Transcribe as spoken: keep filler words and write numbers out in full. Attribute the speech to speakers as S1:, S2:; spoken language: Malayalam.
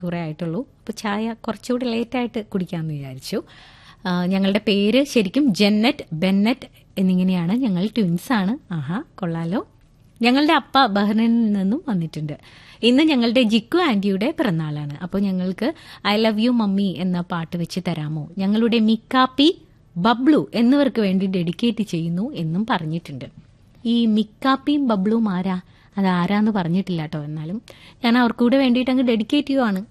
S1: കുറേ ആയിട്ടുള്ളൂ. അപ്പോൾ ചായ കുറച്ചുകൂടി ലേറ്റായിട്ട് കുടിക്കാമെന്ന് വിചാരിച്ചു. ആ, ഞങ്ങളുടെ പേര് ശരിക്കും ജെന്നറ്റ്, ബെന്നറ്റ് എന്നിങ്ങനെയാണ്. ഞങ്ങൾ ട്വിൻസാണ്. ആഹാ, കൊള്ളാലോ. ഞങ്ങളുടെ അപ്പ ബഹ്റിനിൽ നിന്നും വന്നിട്ടുണ്ട്. ഇന്ന് ഞങ്ങളുടെ ജിക്കു ആന്റിയുടെ പിറന്നാളാണ്. അപ്പോൾ ഞങ്ങൾക്ക് ഐ ലവ് യു മമ്മി എന്ന പാട്ട് വെച്ച് തരാമോ? ഞങ്ങളുടെ മിക്കാപ്പി, ബബ്ലു എന്നിവർക്ക് വേണ്ടി ഡെഡിക്കേറ്റ് ചെയ്യുന്നു എന്നും പറഞ്ഞിട്ടുണ്ട്. ഈ മിക്കാപ്പിയും ബബ്ലുവും ആരാ? അത് ആരാന്ന് പറഞ്ഞിട്ടില്ല കേട്ടോ. എന്നാലും ഞാൻ അവർക്കൂടെ വേണ്ടിയിട്ട് അങ്ങ് ഡെഡിക്കേറ്റ് ചെയ്യുവാണ്.